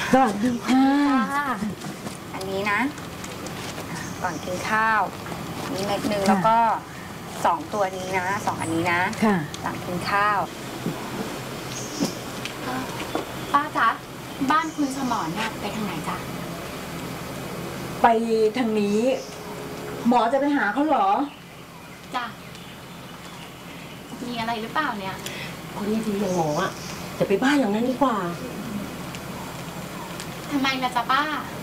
สวัสดีค่ะอันนี้นะก่อนกินข้าวนี่เม็ดหนึ่งแล้วก็2 ตัวนี้นะ2 อันนี้นะค่ะหลังกินข้าวป้าจ๊ะบ้านคุณสมรเนี่ยไปทางไหนจ๊ะไปทางนี้ หมอจะไปหาเขาเหรอจ้ะมีอะไรหรือเปล่าเนี่ยคนนี้ดีอย่างหมออ่ะจะไปบ้านอย่างนั้นดีกว่าทำไมล่ะจ๊ะป้า